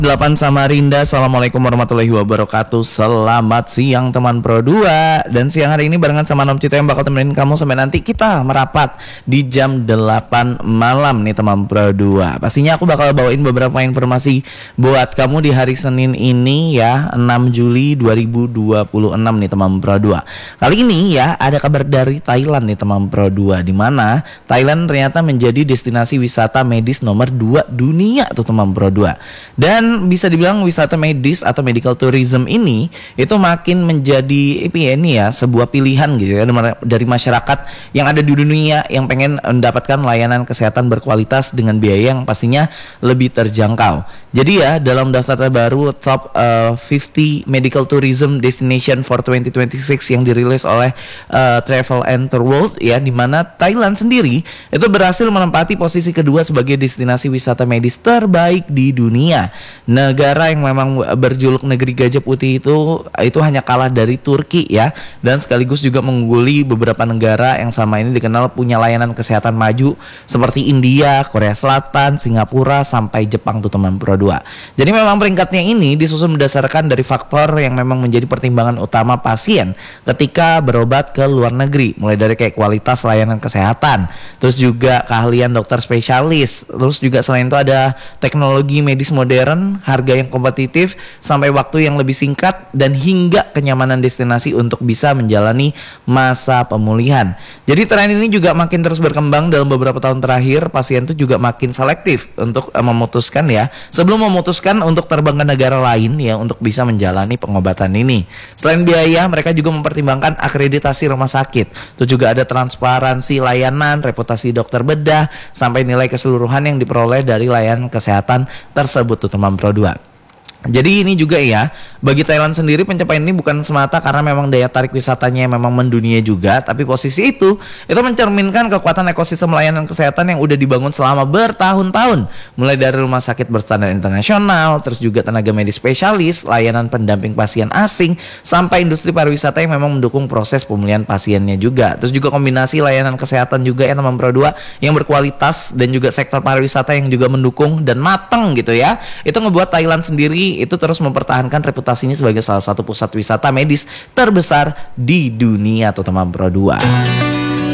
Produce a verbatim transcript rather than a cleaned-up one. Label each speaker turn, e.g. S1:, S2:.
S1: delapan Samarinda. Assalamualaikum warahmatullahi wabarakatuh. Selamat siang teman Pro dua. Dan siang hari ini barengan sama Nom Cito yang bakal temenin kamu sampai nanti kita merapat di jam delapan malam nih teman Pro dua. Pastinya aku bakal bawain beberapa informasi buat kamu di hari Senin ini ya, enam Juli dua ribu dua puluh enam nih teman Pro dua. Kali ini ya ada kabar dari Thailand nih teman Pro dua, di mana Thailand ternyata menjadi destinasi wisata medis nomor dua dunia tuh teman Pro dua. Dan bisa dibilang wisata medis atau medical tourism ini itu makin menjadi ini ya sebuah pilihan gitu ya dari masyarakat yang ada di dunia yang pengen mendapatkan layanan kesehatan berkualitas dengan biaya yang pastinya lebih terjangkau. Jadi ya dalam daftar terbaru top uh, lima puluh medical tourism destination for dua ribu dua puluh enam yang dirilis oleh uh, Travel and Tour World ya, di mana Thailand sendiri itu berhasil menempati posisi kedua sebagai destinasi wisata medis terbaik di dunia. Negara yang memang berjuluk negeri gajah putih itu itu hanya kalah dari Turki ya, dan sekaligus juga mengungguli beberapa negara yang sama ini dikenal punya layanan kesehatan maju seperti India, Korea Selatan, Singapura sampai Jepang tuh teman Pro dua. Jadi memang peringkatnya ini disusun berdasarkan dari faktor yang memang menjadi pertimbangan utama pasien ketika berobat ke luar negeri, mulai dari kayak kualitas layanan kesehatan, terus juga keahlian dokter spesialis, terus juga selain itu ada teknologi medis modern, harga yang kompetitif, sampai waktu yang lebih singkat, dan hingga kenyamanan destinasi untuk bisa menjalani masa pemulihan. Jadi tren ini juga makin terus berkembang dalam beberapa tahun terakhir. Pasien itu juga makin selektif untuk uh, memutuskan ya, sebelum memutuskan untuk terbang ke negara lain ya untuk bisa menjalani pengobatan ini. Selain biaya, mereka juga mempertimbangkan akreditasi rumah sakit. Itu juga ada transparansi layanan, reputasi dokter bedah, sampai nilai keseluruhan yang diperoleh dari layanan kesehatan tersebut tuh teman Pro dua. Jadi ini juga ya, bagi Thailand sendiri pencapaian ini bukan semata karena memang daya tarik wisatanya yang memang mendunia juga, tapi posisi itu itu mencerminkan kekuatan ekosistem layanan kesehatan yang udah dibangun selama bertahun-tahun, mulai dari rumah sakit berstandar internasional, terus juga tenaga medis spesialis, layanan pendamping pasien asing, sampai industri pariwisata yang memang mendukung proses pemulihan pasiennya juga. Terus juga kombinasi layanan kesehatan juga ya teman Pro dua yang berkualitas, dan juga sektor pariwisata yang juga mendukung dan matang gitu ya. Itu ngebuat Thailand sendiri itu terus mempertahankan reputasinya sebagai salah satu pusat wisata medis terbesar di dunia tuh teman Pro dua.